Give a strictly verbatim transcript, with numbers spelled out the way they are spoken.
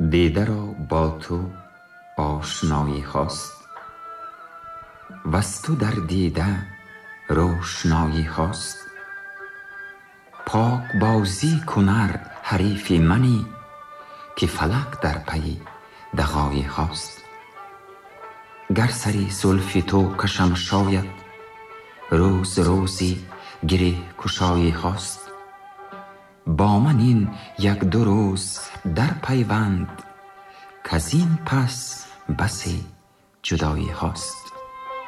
دیده را با تو آشنایی خواست، وز تو در دیده روشنایی خواست. پاک بازی کن ار حریف منی، که فلک در پی دغایی خواست. گر سری زلف تو کشم شاید، روز روزی گره گشایی خواست. با من این یک دو روز در پیوند، کز این پس بسی جدایی خواست.